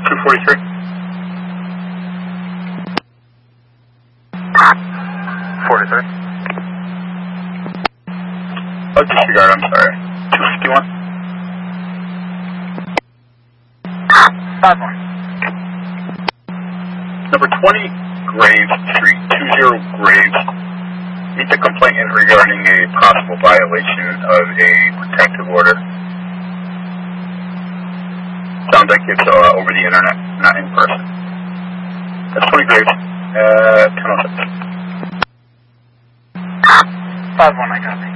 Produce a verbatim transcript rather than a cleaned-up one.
two forty-three. forty-three. Oh, disregard, I'm sorry. two fifty-one. five one. Number twenty, Graves Street, two zero Graves. Meet the complainant regarding a possible violation of a protective order. Sounds like it's uh, over the internet, not in person. That's twenty Graves, uh, ten oh six. five one, I got it.